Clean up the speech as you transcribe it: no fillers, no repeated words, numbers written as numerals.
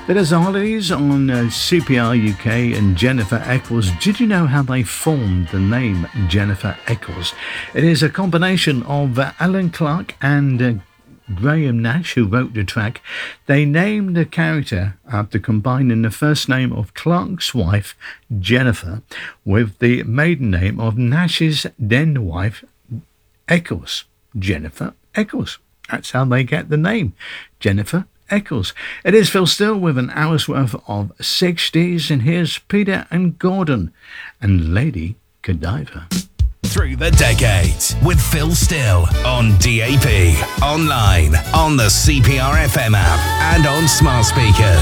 Bit of Zollies on CPR UK and Jennifer Eccles. Did you know how they formed the name Jennifer Eccles? It is a combination of Alan Clark and Graham Nash, who wrote the track. They named the character after combining the first name of Clark's wife, Jennifer, with the maiden name of Nash's then wife, Eccles. Jennifer Eccles. That's how they get the name, Jennifer Eccles. It is Phil Still with an hour's worth of 60s, and here's Peter and Gordon and Lady Godiva. Through the Decades with Phil Still on DAB, online, on the CPR FM app and on smart speakers.